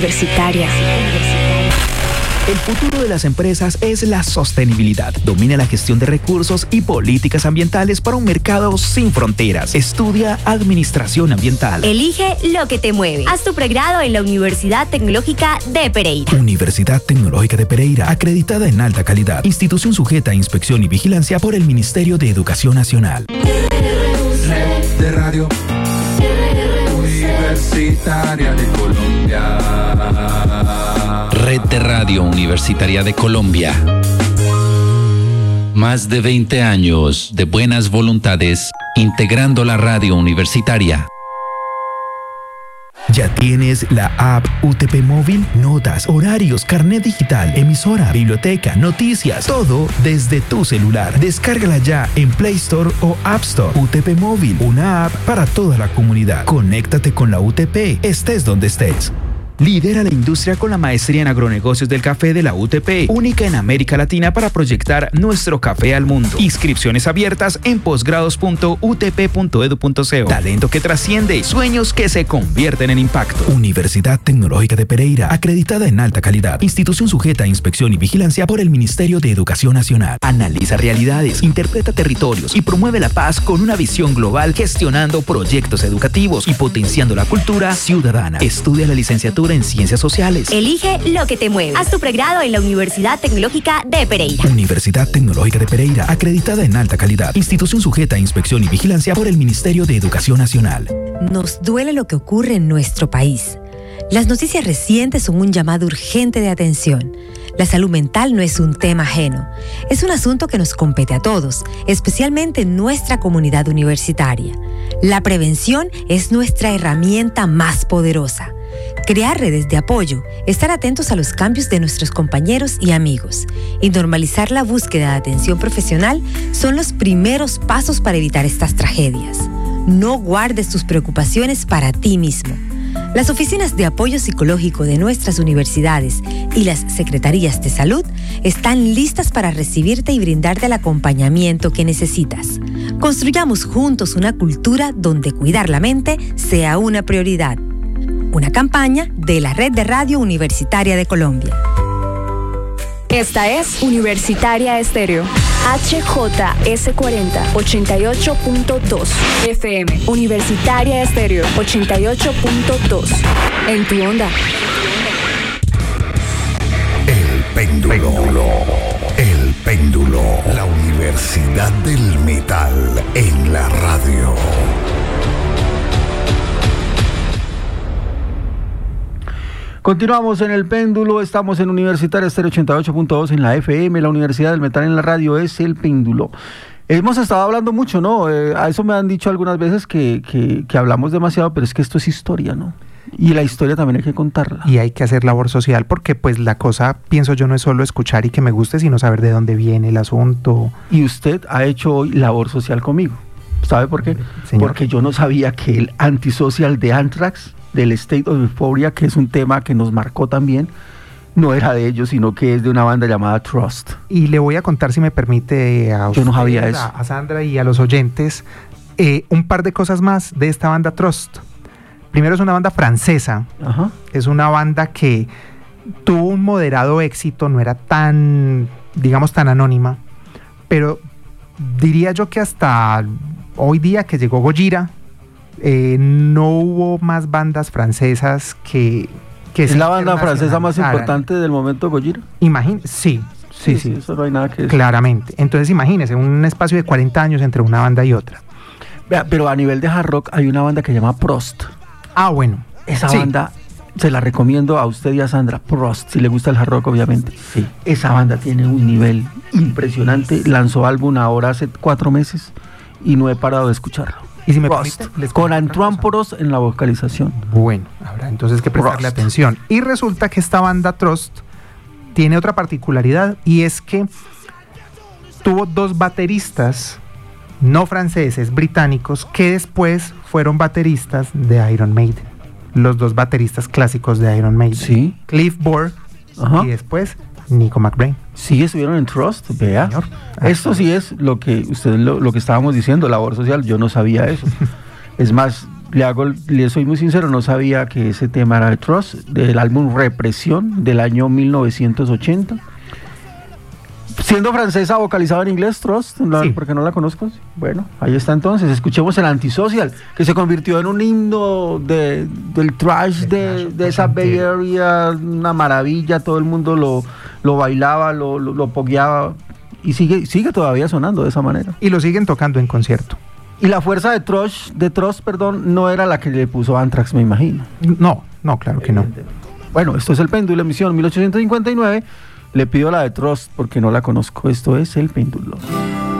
Universitaria. El futuro de las empresas es la sostenibilidad. Domina la gestión de recursos y políticas ambientales para un mercado sin fronteras. Estudia Administración Ambiental. Elige lo que te mueve. Haz tu pregrado en la Universidad Tecnológica de Pereira. Universidad Tecnológica de Pereira, acreditada en alta calidad. Institución sujeta a inspección y vigilancia por el Ministerio de Educación Nacional. Red de Radio Universitaria de Colombia. Red de Radio Universitaria de Colombia. Más de 20 años de buenas voluntades integrando la radio universitaria. ¿Ya tienes la app UTP Móvil? Notas, horarios, carnet digital, emisora, biblioteca, noticias, todo desde tu celular. Descárgala ya en Play Store o App Store. UTP Móvil, una app para toda la comunidad. Conéctate con la UTP, estés donde estés. Lidera la industria con la maestría en agronegocios del café de la UTP, única en América Latina para proyectar nuestro café al mundo. Inscripciones abiertas en posgrados.utp.edu.co. Talento que trasciende, sueños que se convierten en impacto. Universidad Tecnológica de Pereira, acreditada en alta calidad. Institución sujeta a inspección y vigilancia por el Ministerio de Educación Nacional. Analiza realidades, interpreta territorios y promueve la paz con una visión global, gestionando proyectos educativos y potenciando la cultura ciudadana. Estudia la licenciatura en Ciencias Sociales. Elige lo que te mueve. Haz tu pregrado en la Universidad Tecnológica de Pereira. Universidad Tecnológica de Pereira, acreditada en alta calidad. Institución sujeta a inspección y vigilancia por el Ministerio de Educación Nacional. Nos duele lo que ocurre en nuestro país. Las noticias recientes son un llamado urgente de atención. La salud mental no es un tema ajeno. Es un asunto que nos compete a todos, especialmente en nuestra comunidad universitaria. La prevención es nuestra herramienta más poderosa. Crear redes de apoyo, estar atentos a los cambios de nuestros compañeros y amigos y normalizar la búsqueda de atención profesional son los primeros pasos para evitar estas tragedias. No guardes tus preocupaciones para ti mismo. Las oficinas de apoyo psicológico de nuestras universidades y las secretarías de salud están listas para recibirte y brindarte el acompañamiento que necesitas. Construyamos juntos una cultura donde cuidar la mente sea una prioridad. Una campaña de la Red de Radio Universitaria de Colombia. Esta es Universitaria Estéreo. HJS40 88.2 FM. Universitaria Estéreo 88.2. En tu onda. El péndulo. El péndulo. La Universidad del Metal en la radio. Continuamos en el péndulo, estamos en Universitaria Estéreo 88.2 en la FM, la Universidad del Metal en la radio es el péndulo. Hemos estado hablando mucho, ¿no? A eso me han dicho algunas veces que hablamos demasiado, pero es que esto es historia, ¿no? Y la historia también hay que contarla. Y hay que hacer labor social porque pues la cosa, pienso yo, no es solo escuchar y que me guste, sino saber de dónde viene el asunto. Y usted ha hecho hoy labor social conmigo. ¿Sabe por qué? Señor. Porque yo no sabía que el antisocial de Anthrax, del State of Euphoria, que es un tema que nos marcó también, no era de ellos, sino que es de una banda llamada Trust. Y le voy a contar, si me permite, a usted, yo no sabía eso, a Sandra y a los oyentes, un par de cosas más de esta banda Trust. Primero, es una banda francesa. Ajá. Es una banda que tuvo un moderado éxito, no era tan, digamos, tan anónima, pero diría yo que hasta hoy día que llegó Gojira, no hubo más bandas francesas que ¿Es la banda francesa más importante del momento de Gojira? Sí, eso no hay nada que decir. Claramente. Entonces imagínese, un espacio de 40 años entre una banda y otra. Vea, pero a nivel de hard rock hay una banda que se llama Prost. Ah, bueno. Esa banda se la recomiendo a usted y a Sandra. Prost, si le gusta el hard rock, obviamente. Sí. Esa banda tiene un nivel impresionante. Lanzó álbum ahora hace 4 meses y no he parado de escucharlo. Y si me permite, con Antoine Poros en la vocalización. Bueno, habrá entonces que prestarle atención. Y resulta que esta banda Trust tiene otra particularidad, y es que tuvo 2 bateristas no franceses, británicos, que después fueron bateristas de Iron Maiden. Los 2 bateristas clásicos de Iron Maiden. Sí. Cliff Burr y después Nico McBrain. Sí, estuvieron en Trust, vea. Señor. Esto sí es lo que usted lo que estábamos diciendo, labor social. Yo no sabía eso. Es más, Le soy muy sincero, no sabía que ese tema era de Trust, del álbum Represión del año 1980. Siendo francesa, vocalizada en inglés, Trust, Sí. porque no la conozco. Bueno, ahí está entonces. Escuchemos el Antisocial, que se convirtió en un himno del trash de esa Bay Area, una maravilla. Todo el mundo lo bailaba, lo pogueaba, y sigue todavía sonando de esa manera. Y lo siguen tocando en concierto. Y la fuerza de Trust, no era la que le puso Anthrax, me imagino. No, claro que no. Bueno, esto es El Péndulo, emisión 1859. Le pido la de Trust porque no la conozco. Esto es El Péndulo.